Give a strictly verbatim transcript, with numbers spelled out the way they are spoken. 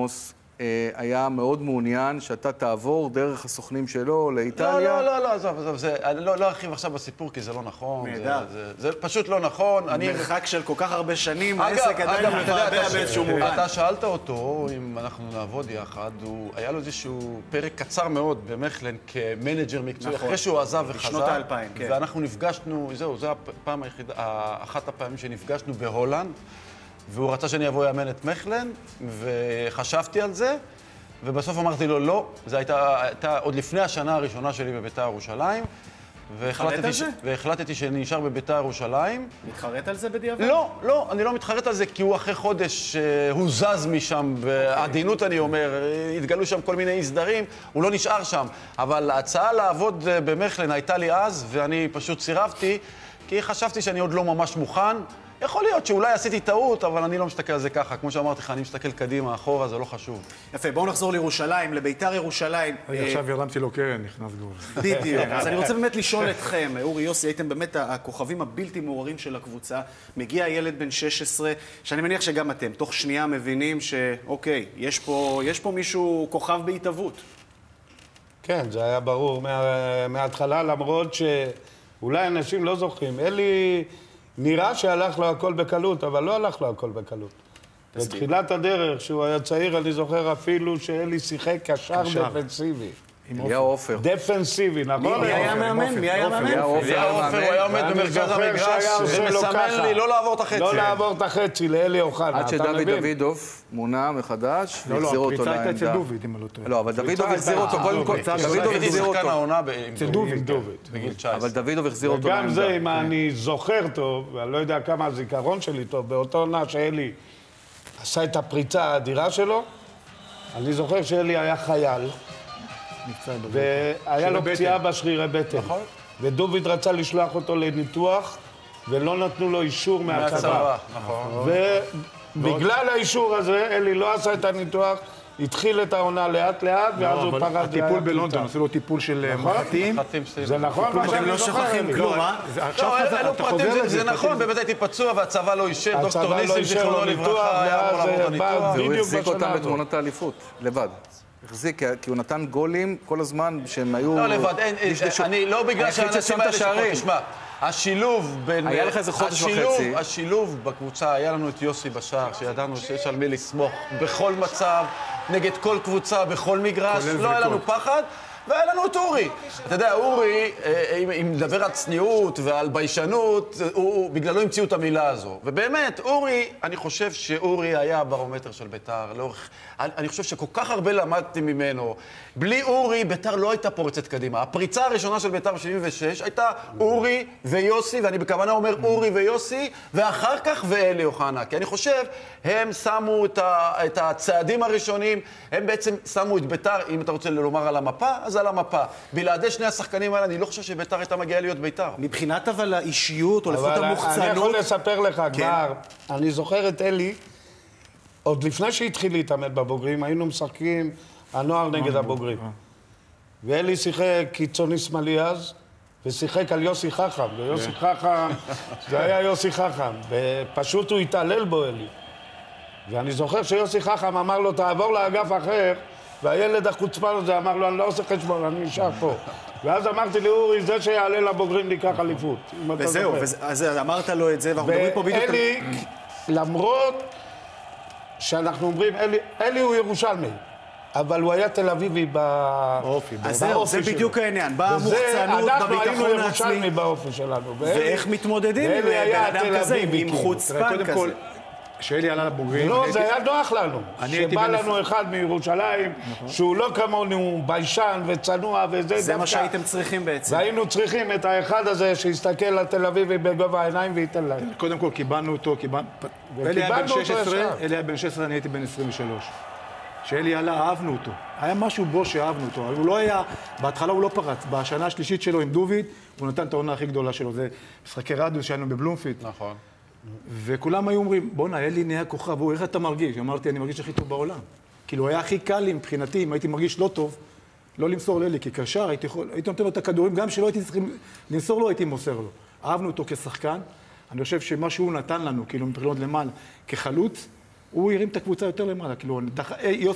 עמוס היה מאוד מעוניין שאתה תעבור דרך הסוכנים שלו לאיטליה. לא, לא, לא, עזוב, עזוב, זה, לא, לא ארחיב עכשיו בסיפור, כי זה לא נכון. נהדר. זה, זה, זה פשוט לא נכון. אני... מרחק של כל כך הרבה שנים, העסק עדיין מבעבע באיזשהו מובן. אתה שאלת אותו אם אנחנו נעבוד יחד, הוא, היה לו איזשהו פרק קצר מאוד במכלן כמנג'ר מקצועי, נכון. אחרי שהוא עזב וחזר. בשנות האלפיים, כן. ואנחנו נפגשנו, זהו, זו הפעם היחידה, אחת הפעמים שנפגשנו בהולנד, והוא רצה שאני אבוא לאמן את מכלן, וחשבתי על זה. ובסוף אמרתי לו, לא, זו הייתה, הייתה עוד לפני השנה הראשונה שלי בביתר ירושלים. מתחרט על זה? והחלטתי שאני נשאר בביתר ירושלים. מתחרט על זה בדיעבד? לא, לא, אני לא מתחרט על זה, כי הוא אחרי חודש, הוא זז משם, בעדינות אני אומר, התגלו שם כל מיני הסדרים, הוא לא נשאר שם. אבל ההצעה לעבוד במכלן הייתה לי אז, ואני פשוט סירבתי, כי חשבתי שאני עוד לא ממש מוכן. יכול להיות שאולי עשיתי טעות, אבל אני לא מסתכל על זה ככה. כמו שאמרתי לך, אני מסתכל קדימה, אחורה, זה לא חשוב. יפה, בואו נחזור לירושלים, לביתר ירושלים. עכשיו הרמתי לו קרן, נכנס גול. בדיוק. אז אני רוצה באמת לשאול אתכם, אורי יוסי, הייתם באמת הכוכבים הבלתי מעוררים של הקבוצה. מגיע ילד בן שש עשרה, שאני מניח שגם אתם, תוך שנייה מבינים שאוקיי, יש פה, יש פה מישהו כוכב בהתהוות. כן, זה היה ברור מההתחלה, למרות שאולי אנשים לא זוכרים. אלי... נראה שהלך לו הכל בקלות, אבל לא הלך לו הכל בקלות. בתחילת הדרך, שהוא היה צעיר, אני זוכר אפילו שאלי שיחק קשר דפנסיבי. אליה עופר. דפנסיבי, נכון? מי היה מאמן? מי היה מאמן? אליה עופר, הוא היה עומד במרכז המגרש, ומסמן לי לא לעבור את החצי. לא לעבור את החצי, לאלי אוחנה. עד שדוד דוידוב מונה מחדש, והחזיר אותו לעמדה. הפריצה הייתה אצל דוד, אם אני לא טועה. לא, אבל דוידוב החזיר אותו, קודם כל, דוידוב החזיר אותו. אצל דוד, בגיל תשע עשרה. אבל דוידוב החזיר אותו לעמדה. וגם זה, אם אני זוכר טוב, ואני לא יודע כמה הזיכרון שלי טוב, באותו עונה שאלי עשה את הפריצה האדירה שלו, אני זוכר שאלי היה חייל, והיה לו פציעה בשרירי בטן. ודוד רצה לשלוח אותו לניתוח, ולא נתנו לו אישור מהצבא. ובגלל האישור הזה, אלי לא עשה את הניתוח, התחיל את העונה לאט לאט, ואז הוא פרד... הטיפול בלונדון, עשו לו טיפול של מחטים. זה נכון מה שאני לא שוכחים כלום, אה? לא, אלו פרטים, זה נכון, באמת הייתי פצוע והצבא לא אישר, דוקטור ניסים זיכרונו לברכה, היה אמור לעבור את הניתוח. והוא החזיק אותם בתמונות האליפות, לבד. החזיק, כי הוא נתן גולים כל הזמן שהם היו... לא, לבד, אני לא בגלל שהאנשים האלה שפות, תשמע, השילוב בין... היה לך איזה חודש וחצי. השילוב בקבוצה, היה לנו את יוסי בשער, שידענו שיש על מי לסמוך בכל מצב, נגד כל קבוצה, בכל מגרש, לא היה לנו פחד. והיה לנו את אורי. אתה יודע, אורי, אם נדבר על צניעות ועל ביישנות, בגללו המציאו את המילה הזו. ובאמת, אורי, אני חושב שאורי היה הברומטר של ביתר. אני חושב שכל כך הרבה למדתי ממנו. בלי אורי, ביתר לא הייתה פורצת קדימה. הפריצה הראשונה של ביתר ב-שבעים ושש הייתה אורי ויוסי, ואני בכוונה אומר אורי ויוסי, ואחר כך ואלי אוחנה. כי אני חושב, הם שמו את הצעדים הראשונים, הם בעצם שמו את ביתר, אם אתה רוצה לומר על המפה, אז על המפה. בלעדי שני השחקנים האלה, אני לא חושב שביתר הייתה מגיעה להיות ביתר. מבחינת אבל האישיות, או לפחות המוחצנות... אני יכול לספר לך כבר, אני זוכר את אלי, עוד לפני שהתחיל להתאמן בבוגרים, היינו משחקים הנוער נגד הבוגרים. ואלי שיחק קיצוני שמאלי אז, ושיחק על יוסי חכם, ויוסי חכם, זה היה יוסי חכם, ופשוט הוא התעלל בו אלי. ואני זוכר שיוסי חכם אמר לו, תעבור לאגף אחר, והילד החוצפן הזה אמר לו, אני לא עושה חשבון, אני נשאר פה. ואז אמרתי לי, אורי, זה שיעלה לבוגרים ניקח אליפות. וזהו, אז אמרת לו את זה, ואנחנו מדברים פה בדיוק... ואלי, למרות שאנחנו אומרים, אלי הוא ירושלמי, אבל הוא היה תל אביבי באופי. אז זהו, זה בדיוק העניין. באה המוחצנות, אנחנו היינו בביטחון ירושלמי העצמי. באופי שלנו. ואיך מתמודדים עם בן אדם כזה, עם חוצפן כזה. שאלי עלה לבוגרים... לא, זה היה נוח לנו. שבא לנו אחד מירושלים, שהוא לא כמונו ביישן וצנוע וזה... זה מה שהייתם צריכים בעצם. והיינו צריכים את האחד הזה שיסתכל על תל אביבי בגובה העיניים וייתן להם. קודם כל קיבלנו אותו, קיבלנו... אלי היה בן שש עשרה, אלי היה בן שש עשרה, אני הייתי בן עשרים ושלוש. שאלי עלה, אהבנו אותו. היה משהו בו שאהבנו אותו. הוא לא היה... בהתחלה הוא לא פרץ. בשנה השלישית שלו עם דוד, הוא נתן את העונה הכי גדולה שלו. זה משחקי רדיוס שהיינו בבלומפילד. נכון. וכולם היו אומרים, בוא'נה, אלי נהיה כוכב, הוא, איך אתה מרגיש? אמרתי, אני מרגיש הכי טוב בעולם. כאילו, הוא היה הכי קל לי מבחינתי, אם הייתי מרגיש לא טוב, לא למסור לאלי, כי קשר, הייתי, יכול, הייתי נותן לו את הכדורים, גם שלא הייתי צריכים למסור לו, הייתי מוסר לו. אהבנו אותו כשחקן, אני חושב שמה שהוא נתן לנו, כאילו, מבחינות למעלה, כחלוץ, הוא הרים את הקבוצה יותר למעלה, כאילו,